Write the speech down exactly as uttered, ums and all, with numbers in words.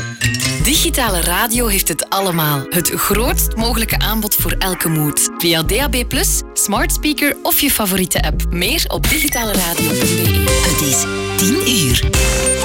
Digitale radio heeft het allemaal. Het grootst mogelijke aanbod voor elke mood. Via D A B plus, smart speaker of je favoriete app. Meer op digitaleradio punt b e. Het is tien uur.